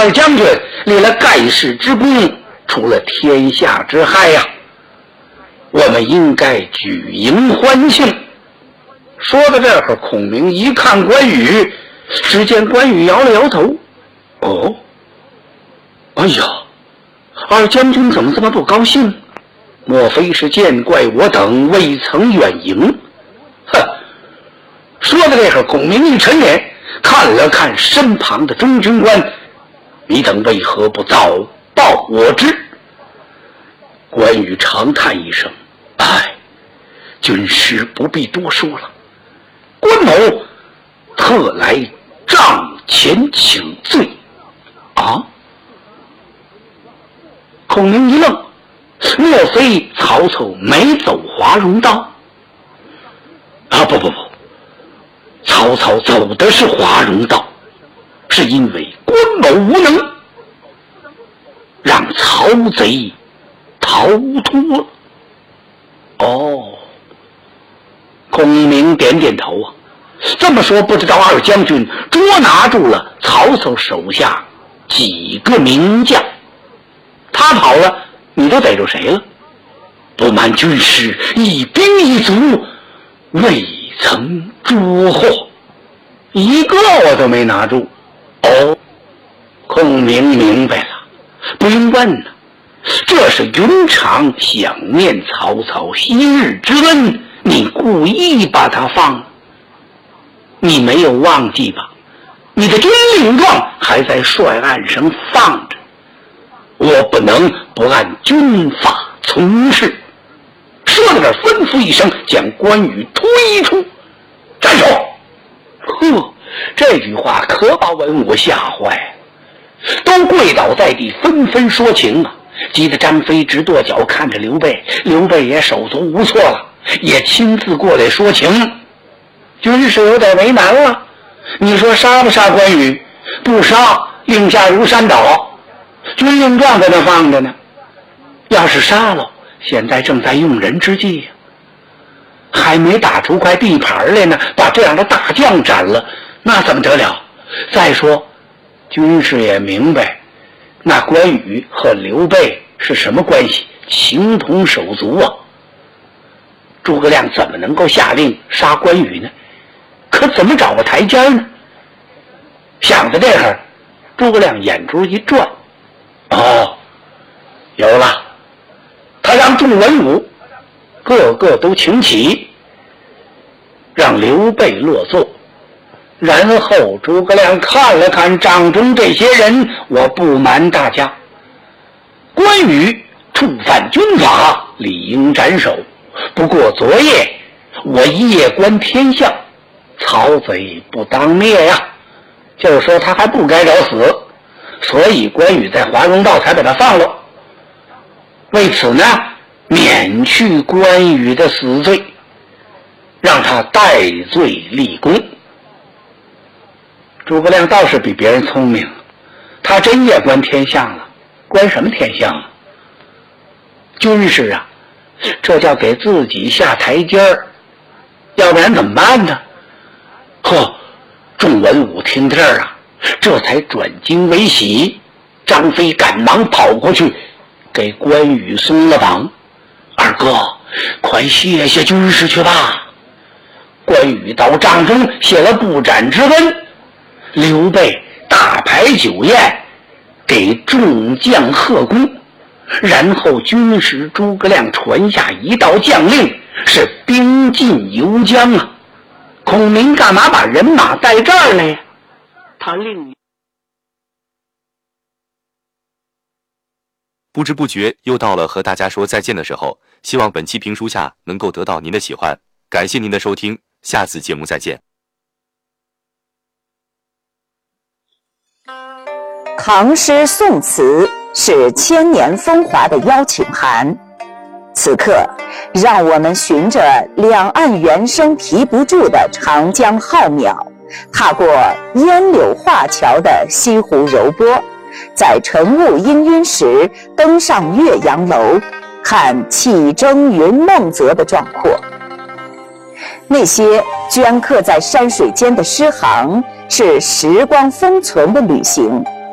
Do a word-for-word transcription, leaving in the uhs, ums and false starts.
二将军立了盖世之功，除了天下之害呀、啊，我们应该举迎欢庆。说到这儿，孔明一看关羽，只见关羽摇了摇头。哦，哎呀，二将军怎么这么不高兴？莫非是见怪我等未曾远迎？哼！说到这儿，孔明一沉脸，看了看身旁的中军官，你等为何不早报我知？关羽长叹一声，唉，军师不必多说了，关某特来帐前请罪。啊！孔明一愣，莫非曹操没走华容道？啊，不不不，曹操走的是华容道，是因为关某无能，让曹贼逃脱了。哦，孔明点点头啊。这么说，不知道二将军捉拿住了曹操手下几个名将，他跑了，你都逮住谁了？不瞒军师，一兵一卒未曾捉获，一个我都没拿住。哦，孔明明白了，不用问了，这是云长想念曹操昔日之恩，你故意把他放了。你没有忘记吧？你的军令状还在帅案上放着，我不能不按军法从事。说到这儿，吩咐一声，将关羽推出，站手！呵，这句话可把文武吓坏了，都跪倒在地，纷纷说情啊！急得张飞直跺脚，看着刘备，刘备也手足无措了，也亲自过来说情。军师有点为难了，你说杀不杀关羽？不杀，令下如山倒，军令状在那放着呢。要是杀了，现在正在用人之际呀，还没打出块地盘来呢，把这样的大将斩了，那怎么得了？再说，军师也明白，那关羽和刘备是什么关系？情同手足啊！诸葛亮怎么能够下令杀关羽呢？可怎么找个台阶呢？想到这儿，诸葛亮眼珠一转，哦，有了！他让众文武个个都请起，让刘备落座。然后诸葛亮看了看帐中这些人，我不瞒大家，关羽触犯军法，理应斩首。不过昨夜我一夜观天象，曹贼不当灭呀，就是说他还不该找死，所以关羽在华容道才把他放了。为此呢，免去关羽的死罪，让他戴罪立功。诸葛亮倒是比别人聪明，他真夜观天象了。观什么天象啊？军师啊，这叫给自己下台阶儿，要不然怎么办呢？呵，众文武听到这儿啊，这才转惊为喜。张飞赶忙跑过去给关羽松了绑，二哥，快谢谢军师去吧。关羽到帐中写了不斩之恩，刘备大排酒宴，给众将贺功，然后军师诸葛亮传下一道将令，是兵进游江啊。孔明干嘛把人马带这儿来呀？他令你。 不知不觉又到了和大家说再见的时候，希望本期评书下能够得到您的喜欢，感谢您的收听，下次节目再见。 唐诗宋词是千年风华的邀请函，此刻让我们循着两岸猿声啼不住的长江浩渺，踏过烟柳画桥的西湖柔波，在晨雾氤氲时登上岳阳楼，看气蒸云梦泽的壮阔。那些镌刻在山水间的诗行，是时光封存的旅行。